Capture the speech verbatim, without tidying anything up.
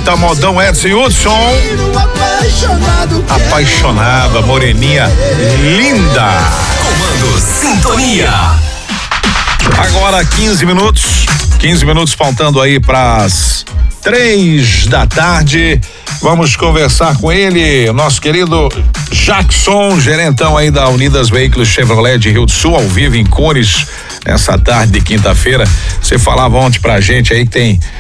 Tá modão Edson Hudson. Apaixonado, Apaixonada, moreninha linda. Comando Sintonia. Agora quinze minutos, quinze minutos faltando aí para as três da tarde. Vamos conversar com ele, o nosso querido Jackson, gerentão aí da Unidas Veículos Chevrolet de Rio do Sul, ao vivo em cores, nessa tarde de quinta-feira. Você falava ontem pra gente aí que tem